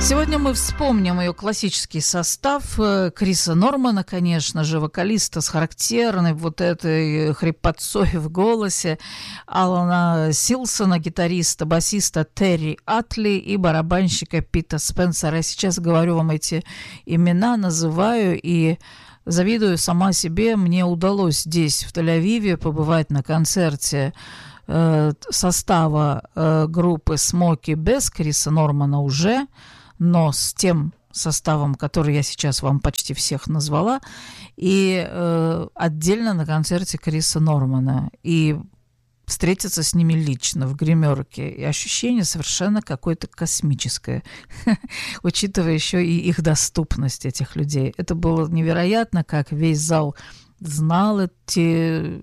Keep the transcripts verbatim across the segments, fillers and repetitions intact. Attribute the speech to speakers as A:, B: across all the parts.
A: Сегодня мы вспомним ее классический состав. Криса Нормана, конечно же, вокалиста с характерной вот этой хрипотцой в голосе, Алана Силсона, гитариста, басиста Терри Атли и барабанщика Пита Спенсера. Я сейчас говорю вам эти имена, называю и завидую сама себе. Мне удалось здесь, в Тель-Авиве, побывать на концерте э, состава э, группы Смоки без Криса Нормана уже, но с тем составом, который я сейчас вам почти всех назвала, и э, отдельно на концерте Криса Нормана, и встретиться с ними лично в гримерке, и ощущение совершенно какое-то космическое, учитывая еще и их доступность, этих людей. Это было невероятно, как весь зал знал эти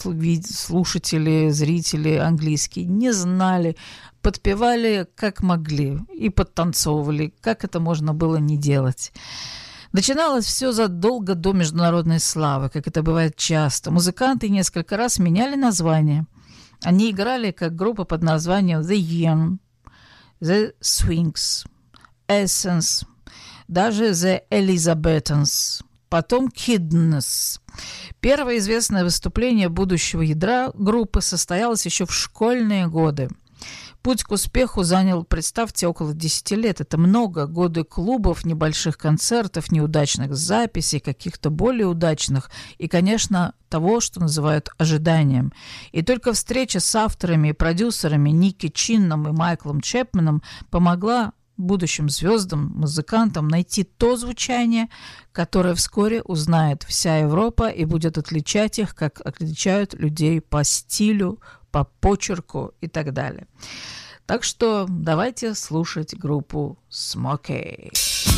A: слушатели, зрители английские, не знали, подпевали как могли и подтанцовывали, как это можно было не делать. Начиналось все задолго до международной славы, как это бывает часто. Музыканты несколько раз меняли название. Они играли как группа под названием The Young, The Swings, Essence, даже The Elizabethans, потом Kidneys. Первое известное выступление будущего ядра группы состоялось еще в школьные годы. Путь к успеху занял, представьте, около десяти лет. Это много. Годы клубов, небольших концертов, неудачных записей, каких-то более удачных и, конечно, того, что называют ожиданием. И только встреча с авторами и продюсерами Ники Чинном и Майклом Чепменом помогла будущим звездам, музыкантам найти то звучание, которое вскоре узнает вся Европа и будет отличать их, как отличают людей по стилю, по почерку и так далее. Так что давайте слушать группу Смоки.